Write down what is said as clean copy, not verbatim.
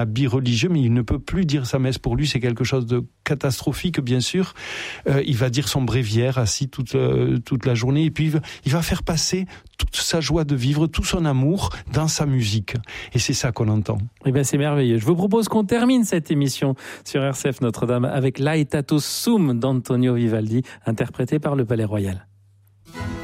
habit religieux, mais il ne peut plus dire sa messe. Pour lui, c'est quelque chose de catastrophique, bien sûr. Il va dire son bréviaire assis toute la journée, et puis il va faire passer toute sa joie de vivre, tout son amour dans sa musique. Et c'est ça qu'on entend. Eh bien, c'est merveilleux. Je vous propose qu'on termine cette émission sur RCF Notre-Dame avec Laetato Sum d'Antonio Vivaldi, interprété par le Palais Royal.